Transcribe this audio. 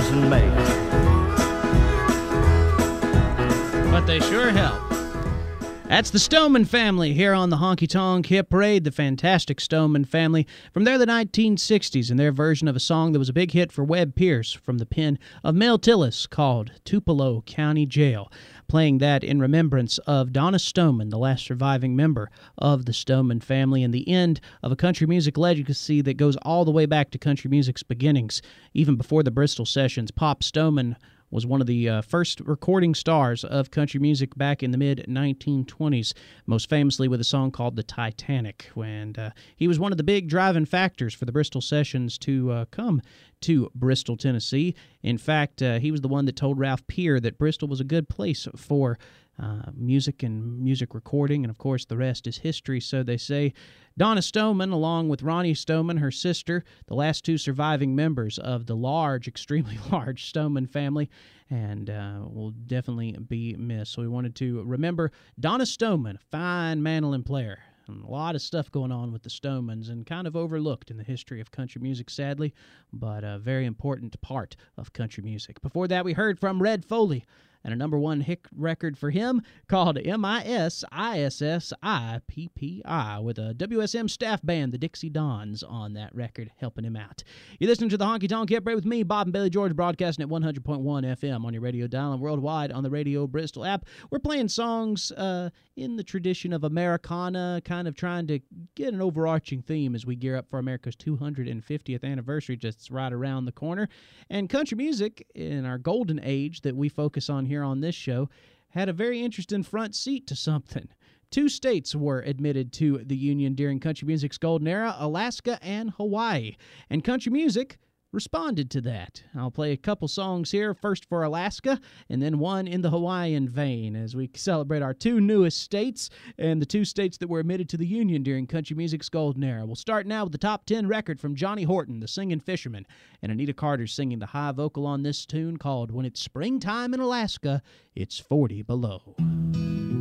doesn't make. But they sure help. That's the Stoneman Family here on the Honky Tonk Hit Parade, the fantastic Stoneman Family. From there, the 1960s, and their version of a song that was a big hit for Webb Pierce from the pen of Mel Tillis called Tupelo County Jail, playing that in remembrance of Donna Stoneman, the last surviving member of the Stoneman family, and the end of a country music legacy that goes all the way back to country music's beginnings. Even before the Bristol Sessions, Pop Stoneman was one of the first recording stars of country music back in the mid-1920s, most famously with a song called The Titanic. And he was one of the big driving factors for the Bristol Sessions to come to Bristol, Tennessee. In fact, he was the one that told Ralph Peer that Bristol was a good place for music and music recording, and of course the rest is history, so they say. Donna Stoneman, along with Ronnie Stoneman, her sister, the last two surviving members of the large, extremely large Stoneman family, and will definitely be missed. So we wanted to remember Donna Stoneman, a fine mandolin player. And a lot of stuff going on with the Stonemans and kind of overlooked in the history of country music, sadly, but a very important part of country music. Before that, we heard from Red Foley and a number one hit record for him called M-I-S-I-S-S-I-P-P-I with a WSM staff band, the Dixie Dons, on that record, helping him out. You're listening to the Honky Tonk Hit Parade with me, Bob and Billy George, broadcasting at 100.1 FM on your radio dial and worldwide on the Radio Bristol app. We're playing songs in the tradition of Americana, kind of trying to get an overarching theme as we gear up for America's 250th anniversary just right around the corner. And country music, in our golden age that we focus on here on this show, had a very interesting front seat to something. Two states were admitted to the Union during country music's golden era, Alaska and Hawaii. And country music responded to that. I'll play a couple songs here, first for Alaska, and then one in the Hawaiian vein as we celebrate our two newest states and the two states that were admitted to the Union during country music's golden era. We'll start now with the top 10 record from Johnny Horton, the Singing Fisherman, and Anita Carter singing the high vocal on this tune called When It's Springtime in Alaska, It's 40 Below.